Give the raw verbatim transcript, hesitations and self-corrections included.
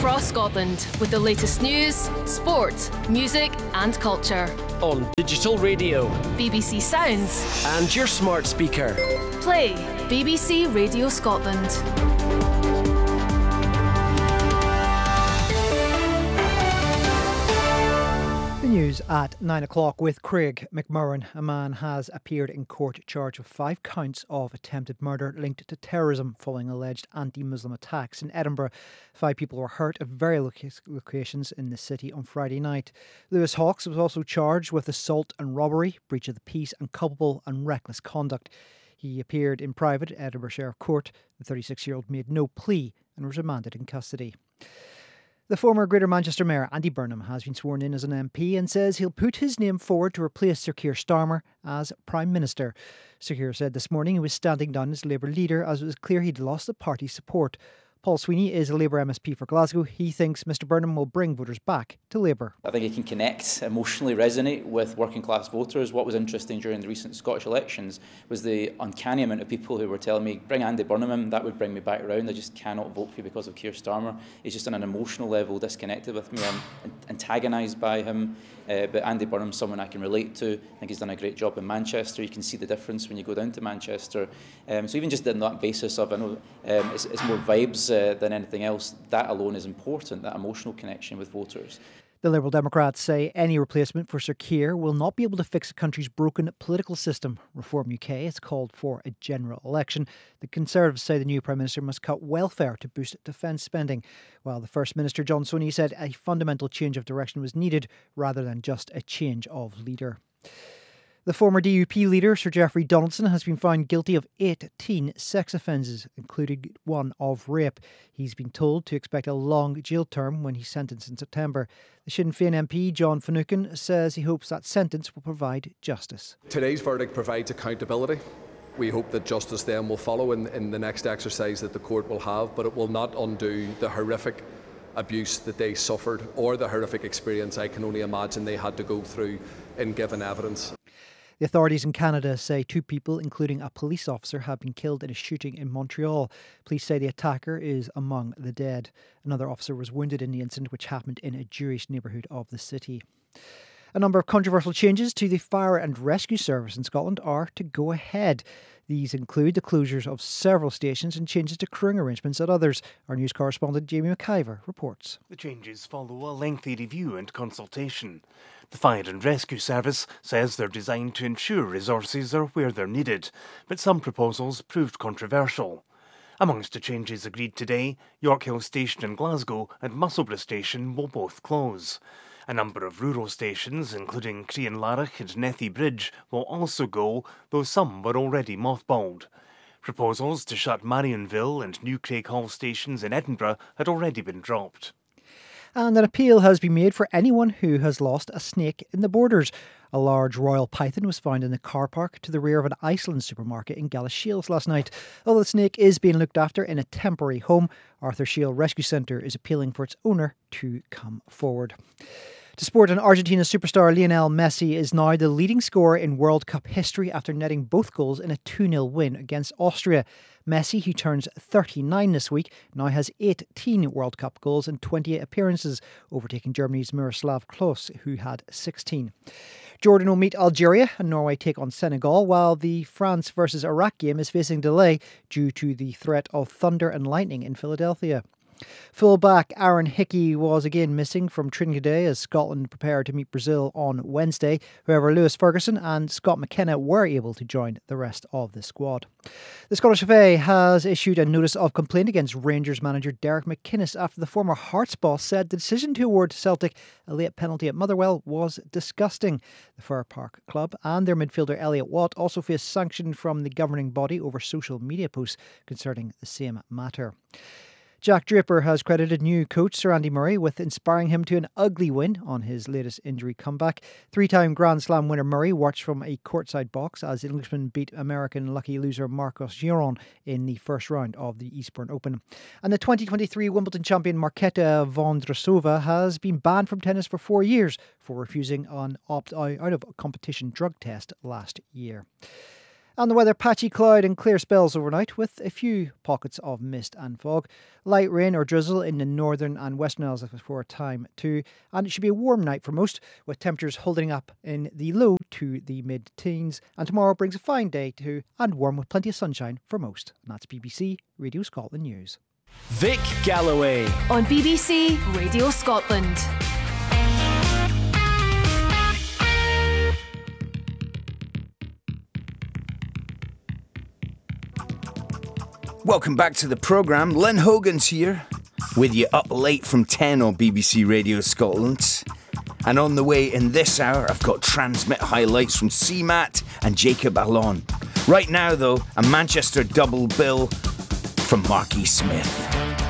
across Scotland with the latest news, sport, music and culture. On digital radio, B B C Sounds and your smart speaker. Play B B C Radio Scotland. The news at nine o'clock with Craig McMurran. A man has appeared in court charged with five counts of attempted murder linked to terrorism following alleged anti-Muslim attacks in Edinburgh. Five people were hurt at various locations in the city on Friday night. Lewis Hawkes was also charged with assault and robbery, breach of the peace and culpable and reckless conduct. He appeared in private at Edinburgh Sheriff Court. The thirty-six-year-old made no plea and was remanded in custody. The former Greater Manchester Mayor Andy Burnham has been sworn in as an M P and says he'll put his name forward to replace Sir Keir Starmer as Prime Minister. Sir Keir said this morning he was standing down as Labour leader as it was clear he'd lost the party's support. Paul Sweeney is a Labour M S P for Glasgow. He thinks Mr Burnham will bring voters back to Labour. I think he can connect, emotionally resonate with working class voters. What was interesting during the recent Scottish elections was the uncanny amount of people who were telling me, bring Andy Burnham in, that would bring me back around. I just cannot vote for you because of Keir Starmer. He's just on an emotional level disconnected with me. I'm antagonised by him. Uh, but Andy Burnham's someone I can relate to. I think he's done a great job in Manchester. You can see the difference when you go down to Manchester. Um, so even just on that basis of, I know um, it's, it's more vibes uh, than anything else, that alone is important, that emotional connection with voters. The Liberal Democrats say any replacement for Sir Keir will not be able to fix the country's broken political system. Reform U K has called for a general election. The Conservatives say the new Prime Minister must cut welfare to boost defence spending, while the First Minister John Soney said a fundamental change of direction was needed rather than just a change of leader. The former D U P leader, Sir Geoffrey Donaldson, has been found guilty of eighteen sex offences, including one of rape. He's been told to expect a long jail term when he's sentenced in September. The Sinn Féin M P, John Finucane, says he hopes that sentence will provide justice. Today's verdict provides accountability. We hope that justice then will follow in, in the next exercise that the court will have, but it will not undo the horrific abuse that they suffered or the horrific experience I can only imagine they had to go through in given evidence. The authorities in Canada say two people, including a police officer, have been killed in a shooting in Montreal. Police say the attacker is among the dead. Another officer was wounded in the incident, which happened in a Jewish neighbourhood of the city. A number of controversial changes to the fire and rescue service in Scotland are to go ahead. These include the closures of several stations and changes to crewing arrangements at others. Our news correspondent Jamie McIver reports. The changes follow a lengthy review and consultation. The Fire and Rescue Service says they're designed to ensure resources are where they're needed, but some proposals proved controversial. Amongst the changes agreed today, York Hill Station in Glasgow and Musselburgh Station will both close. A number of rural stations, including Creanlarich and Nethy Bridge, will also go, though some were already mothballed. Proposals to shut Marionville and New Craighall stations in Edinburgh had already been dropped. And an appeal has been made for anyone who has lost a snake in the Borders. A large royal python was found in the car park to the rear of an Iceland supermarket in Galashiels last night. Although the snake is being looked after in a temporary home, Arthur Shiel Rescue Centre is appealing for its owner to come forward. To sport, and Argentina superstar Lionel Messi is now the leading scorer in World Cup history after netting both goals in a two nil win against Austria. Messi, who turns thirty-nine this week, now has eighteen World Cup goals in twenty-eight appearances, overtaking Germany's Miroslav Klose, who had sixteen. Jordan will meet Algeria and Norway take on Senegal, while the France versus Iraq game is facing delay due to the threat of thunder and lightning in Philadelphia. Fullback Aaron Hickey was again missing from Trinidad as Scotland prepared to meet Brazil on Wednesday. However, Lewis Ferguson and Scott McKenna were able to join the rest of the squad. The Scottish F A has issued a notice of complaint against Rangers manager Derek McInnes after the former Hearts boss said the decision to award Celtic a late penalty at Motherwell was disgusting. The Fir Park club and their midfielder Elliot Watt also faced sanction from the governing body over social media posts concerning the same matter. Jack Draper has credited new coach Sir Andy Murray with inspiring him to an ugly win on his latest injury comeback. Three-time Grand Slam winner Murray watched from a courtside box as the Englishman beat American lucky loser Marcos Giron in the first round of the Eastbourne Open. And the twenty twenty-three Wimbledon champion Marketa Vondrousova has been banned from tennis for four years for refusing an opt-out of a competition drug test last year. And the weather, patchy cloud and clear spells overnight with a few pockets of mist and fog. Light rain or drizzle in the northern and western Isles for a time too. And it should be a warm night for most, with temperatures holding up in the low to the mid-teens. And tomorrow brings a fine day too, and warm with plenty of sunshine for most. And that's B B C Radio Scotland News. Vic Galloway on B B C Radio Scotland. Welcome back to the programme. Lynn Hogan's here, with you up late from ten on B B C Radio Scotland. And on the way in this hour, I've got transmit highlights from C MAT and Jacob Allon. Right now, though, a Manchester double bill from Marky Smith.